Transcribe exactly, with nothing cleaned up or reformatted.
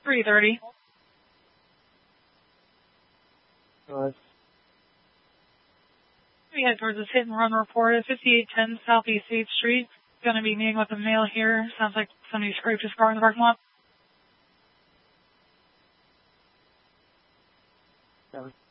three thirty. Nice. We head towards this hit and run report at fifty-eight ten Southeast eighth Street. Going to be meeting with a male here. Sounds like somebody scraped his car in the parking lot. Seven.